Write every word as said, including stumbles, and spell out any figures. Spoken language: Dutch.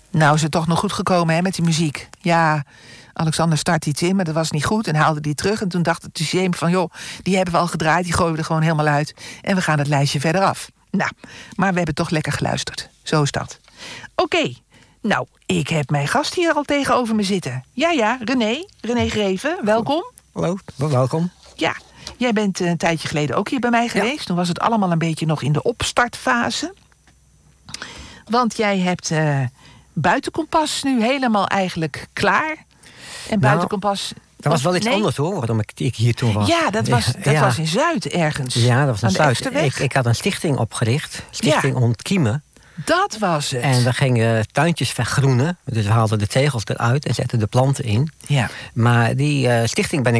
Nou is het toch nog goed gekomen, hè, met die muziek. Ja, Alexander start iets in, maar dat was niet goed en haalde die terug. En toen dacht het systeem van, joh, die hebben we al gedraaid, die gooien we er gewoon helemaal uit. En we gaan het lijstje verder af. Nou, maar we hebben toch lekker geluisterd. Zo is dat. Oké, okay. Nou, ik heb mijn gast hier al tegenover me zitten. Ja, ja, René. René Greven, welkom. Hallo, welkom. Ja, jij bent een tijdje geleden ook hier bij mij geweest. Ja. Toen was het allemaal een beetje nog in de opstartfase. Want jij hebt uh, Buitenkompas nu helemaal eigenlijk klaar. En Buitenkompas... Nou, dat was wel iets nee. anders hoor, waarom ik, ik hier toen was. Ja, dat was, dat ja. was in Zuid ergens. Ja, dat was in aan Zuid. Ik, ik had een stichting opgericht. Stichting ja. Ontkiemen. Dat was het. En we gingen tuintjes vergroenen. Dus we haalden de tegels eruit en zetten de planten in. Ja. Maar die uh, stichting ben ik